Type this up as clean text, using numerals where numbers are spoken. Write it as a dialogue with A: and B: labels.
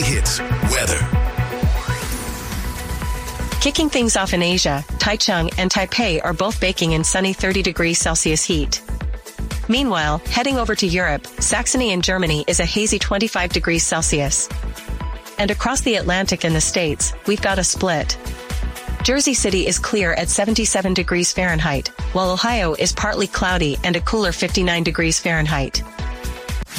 A: Hits weather.
B: Kicking things off in Asia, Taichung and Taipei are both baking in sunny 30 degrees Celsius heat. Meanwhile, heading over to Europe, Saxony in Germany is a hazy 25 degrees Celsius. And across the Atlantic in the States, we've got a split. Jersey City is clear at 77 degrees Fahrenheit, while Ohio is partly cloudy and a cooler 59 degrees Fahrenheit.